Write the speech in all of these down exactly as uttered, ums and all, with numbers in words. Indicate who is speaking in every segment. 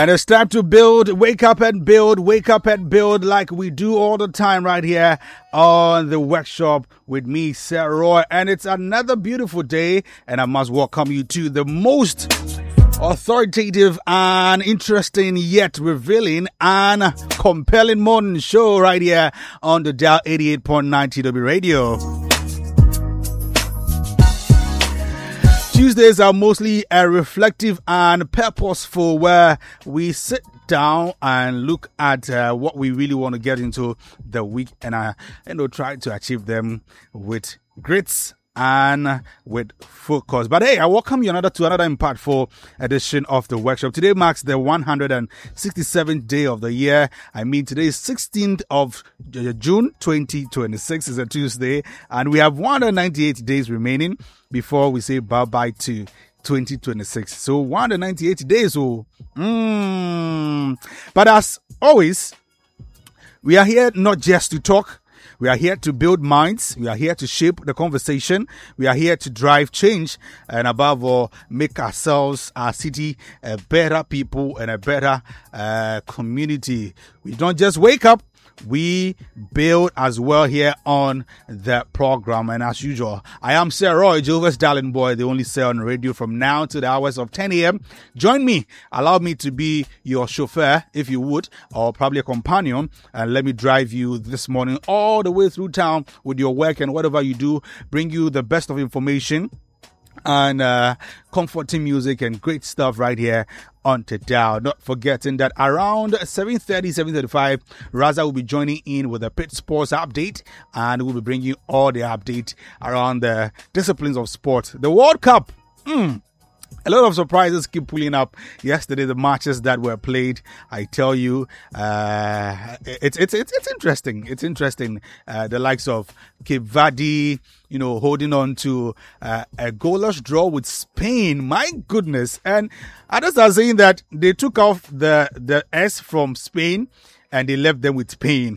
Speaker 1: And it's time to build, wake up and build, wake up and build like we do all the time right here on the workshop with me, Sir Roy. And it's another beautiful day, and I must welcome you to the most authoritative and interesting yet revealing and compelling morning show right here on the Dial eighty-eight point nine T W Radio. Tuesdays are mostly uh, reflective and purposeful, where we sit down and look at uh, what we really want to get into the week, and I you know try to achieve them with grits and with focus. But hey, I welcome you another to another impactful edition of the workshop. Today marks the one hundred sixty-seventh day of the year. I mean, today is sixteenth of June twenty twenty-six. Is a Tuesday, and we have one hundred ninety-eight days remaining before we say bye-bye to twenty twenty-six. So one hundred ninety-eight days. Oh, mm. But as always, we are here not just to talk. We are here to build minds. We are here to shape the conversation. We are here to drive change, and above all, make ourselves, our city, a better people and a better uh, community. We don't just wake up. We build as well here on the program. And as usual, I am Sir Roy, Jehovah's darling boy, the only Sir on the radio from now to the hours of ten a.m. Join me. Allow me to be your chauffeur, if you would, or probably a companion. And let me drive you this morning all the way through town with your work and whatever you do. Bring you the best of information and uh, comforting music and great stuff right here on the Dial. Not forgetting that around seven thirty, seven thirty-five, Raza will be joining in with a Pit Sports update, and we'll be bringing you all the update around the disciplines of sport. The World Cup. Mm. A lot of surprises keep pulling up. Yesterday, the matches that were played, I tell you, uh, it's it's it's it's interesting. It's interesting. Uh, the likes of Cape Verde, you know, holding on to uh, a goalless draw with Spain. My goodness! And others are saying that they took off the the S from Spain and they left them with pain.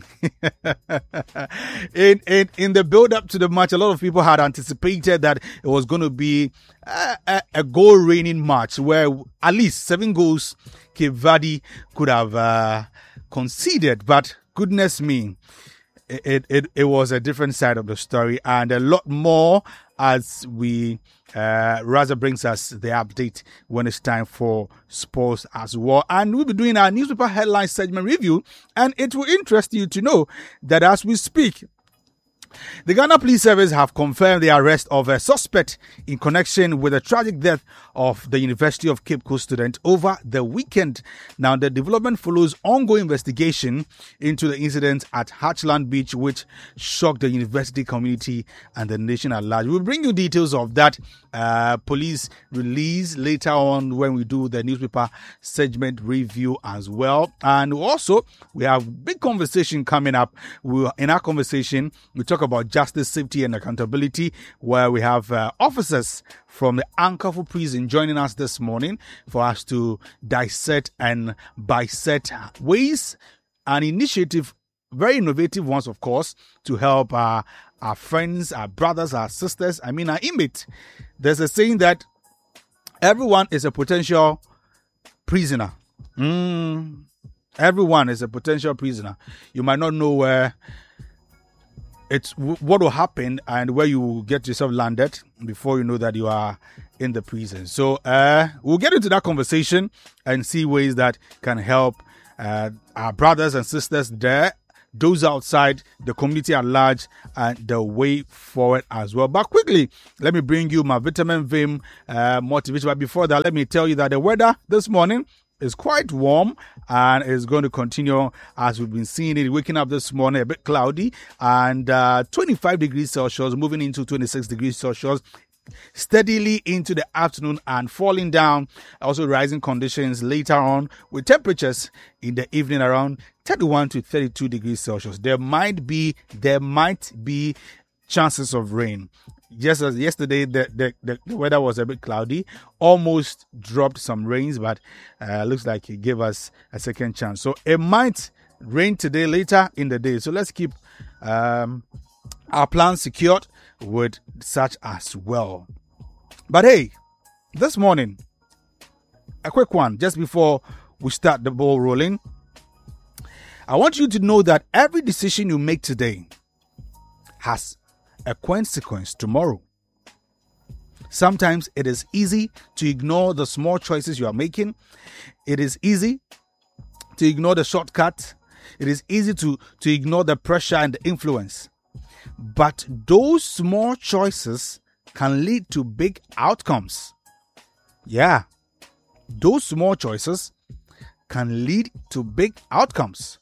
Speaker 1: in, in in the build-up to the match, a lot of people had anticipated that it was going to be a, a, a goal-raining match where at least seven goals Cape Verde could have uh, conceded. But goodness me, it, it, it was a different side of the story, and a lot more as we uh, Raza brings us the update when it's time for sports as well. And we'll be doing our newspaper headline segment review, and it will interest you to know that as we speak, the Ghana Police Service have confirmed the arrest of a suspect in connection with the tragic death of the University of Cape Coast student over the weekend. Now, the development follows ongoing investigation into the incident at Hatchland Beach, which shocked the university community and the nation at large. We'll bring you details of that uh, police release later on when we do the newspaper segment review as well. And also, we have big conversation coming up. We'll, in our conversation, we talk about justice, safety, and accountability, where we have uh, officers from the Ankafu prison joining us this morning for us to dissect and bisect ways and initiative, very innovative ones, of course, to help our, our friends, our brothers, our sisters, I mean, our inmates. There's a saying that everyone is a potential prisoner. Mm, everyone is a potential prisoner. You might not know where it's what will happen and where you will get yourself landed before you know that you are in the prison. So uh, we'll get into that conversation and see ways that can help uh, our brothers and sisters there, those outside, the community at large, and the way forward as well. But quickly, let me bring you my vitamin Vim uh, motivation. But before that, let me tell you that the weather this morning is quite warm and is going to continue as we've been seeing it. Waking up this morning a bit cloudy and uh, twenty-five degrees Celsius, moving into twenty-six degrees Celsius steadily into the afternoon and falling down. Also rising conditions later on with temperatures in the evening around thirty-one to thirty-two degrees Celsius. There might be, there might be chances of rain. Just as yesterday, the, the, the, the weather was a bit cloudy, almost dropped some rains, but uh, looks like it gave us a second chance. So it might rain today, later in the day. So let's keep um, our plans secured with such as well. But hey, this morning, a quick one just before we start the ball rolling, I want you to know that every decision you make today has a consequence tomorrow. Sometimes it is easy to ignore the small choices you are making. It is easy to ignore the shortcut. It is easy to, to ignore the pressure and the influence. But those small choices can lead to big outcomes. Yeah, those small choices can lead to big outcomes.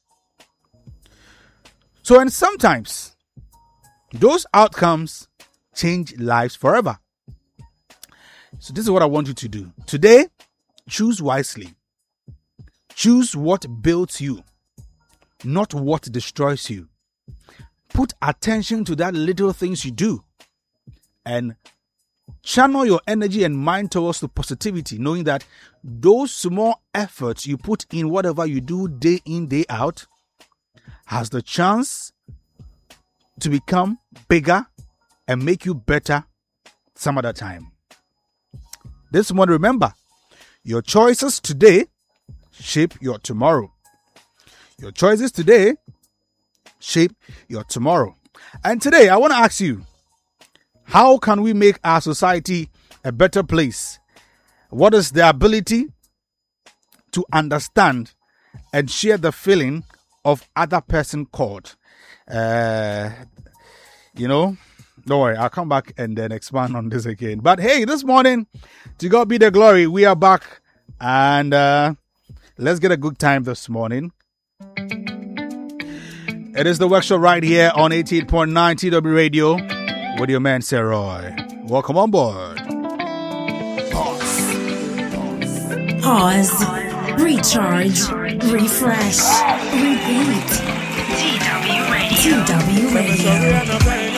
Speaker 1: So, and sometimes those outcomes change lives forever. So this is what I want you to do. Today, choose wisely. Choose what builds you, not what destroys you. Put attention to that little things you do and channel your energy and mind towards the positivity, knowing that those small efforts you put in whatever you do day in, day out has the chance to become bigger and make you better some other time. This one, remember, your choices today shape your tomorrow. Your choices today shape your tomorrow. And today, I want to ask you, how can we make our society a better place? What is the ability to understand and share the feeling of other person called? Uh, you know, don't worry, I'll come back and then expand on this again. But hey, this morning, to God be the glory, we are back. And uh, let's get a good time this morning. It is the workshop right here on eighty-eight point nine T W Radio with your man, Seroy. Welcome on board.
Speaker 2: Pause. Pause. Recharge. Refresh. Repeat. T W Radio. T W Radio.